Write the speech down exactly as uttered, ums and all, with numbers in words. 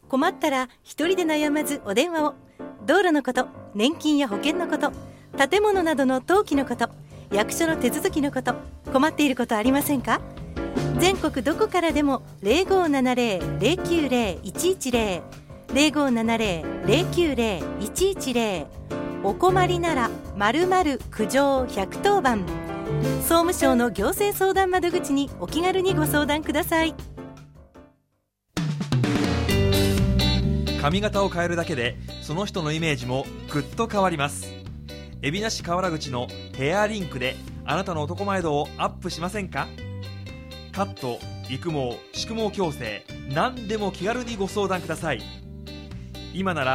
困ったら一人で悩まずお電話を。道路のこと、年金や保険のこと、建物などの登記のこと、役所の手続きのこと、困っていることありませんか？全国どこからでも ゼロごーななゼロ ゼロきゅうゼロ いちいちゼロ ゼロごーななゼロ ゼロきゅうゼロ いちいちゼロ。お困りなら〇〇苦情ひゃくとおばん。総務省の行政相談窓口にお気軽にご相談ください。 髪型を変えるだけでその人のイメージもぐっと変わります。海老名市河原口のヘアリンクであなたの男前度をアップしませんか？カット、育毛、宿毛矯正、何でも気軽にご相談ください。今なら